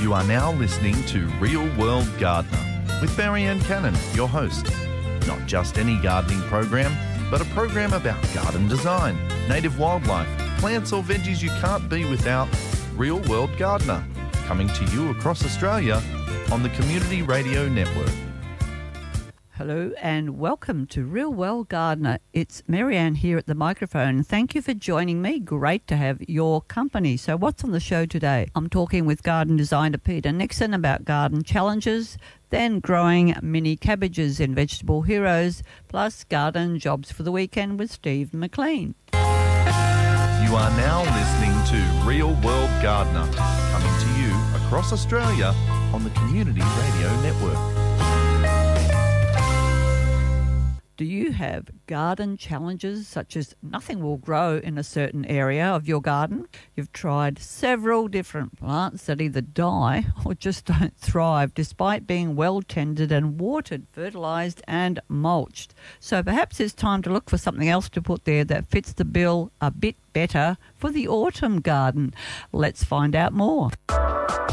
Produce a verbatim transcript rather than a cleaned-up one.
You are now listening to Real World Gardener with Marianne Cannon, your host. Not just any gardening program, but a program about garden design, native wildlife, plants or veggies you can't be without. Real World Gardener, coming to you across Australia on the Community Radio Network. Hello and welcome to Real World Gardener. It's Marianne here at the microphone. Thank you for joining me. Great to have your company. So what's on the show today? I'm talking with garden designer Peter Nixon about garden challenges, then growing mini cabbages in Vegetable Heroes, plus garden jobs for the weekend with Steve McLean. You are now listening to Real World Gardener, coming to you across Australia on the Community Radio Network. Do you have garden challenges such as nothing will grow in a certain area of your garden? You've tried several different plants that either die or just don't thrive despite being well tended and watered, fertilised and mulched. So perhaps it's time to look for something else to put there that fits the bill a bit better for the autumn garden. Let's find out more.